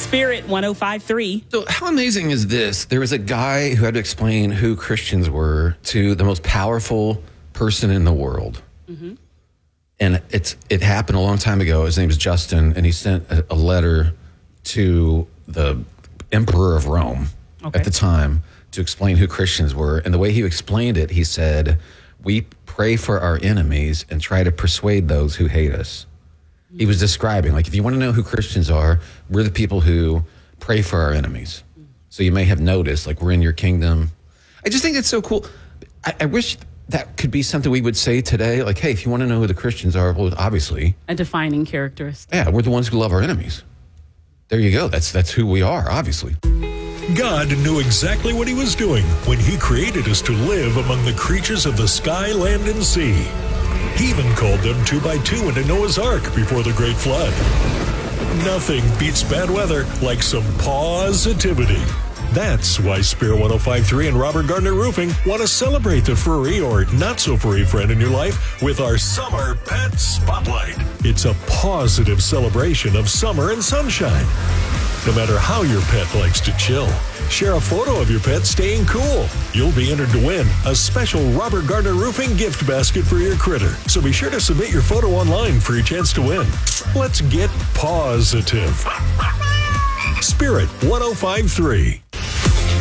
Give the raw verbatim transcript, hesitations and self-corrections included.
Spirit one oh five point three. So how amazing is this? There was a guy who had to explain who Christians were to the most powerful person in the world. Mm-hmm. And it's it happened a long time ago. His name is Justin, and he sent a, a letter to the Emperor of Rome okay. at the time to explain who Christians were. And the way he explained it, he said, we pray for our enemies and try to persuade those who hate us. He was describing, like, if you want to know who Christians are, we're the people who pray for our enemies. So you may have noticed, like, we're in your kingdom. I just think it's so cool. I, I wish that could be something we would say today. Like, hey, if you want to know who the Christians are, well, obviously. A defining characteristic. Yeah, we're the ones who love our enemies. There you go. That's that's who we are, obviously. God knew exactly what he was doing when he created us to live among the creatures of the sky, land, and sea. He even called them two by two into Noah's Ark before the Great Flood. Nothing beats bad weather like some positivity. That's why Spirit one oh five point three and Robert Gardner Roofing want to celebrate the furry or not-so-furry friend in your life with our Summer Pet Spotlight. It's a positive celebration of summer and sunshine. No matter how your pet likes to chill, share a photo of your pet staying cool. You'll be entered to win a special Robert Gardner Roofing gift basket for your critter. So be sure to submit your photo online for your chance to win. Let's get positive. Spirit one oh five point three.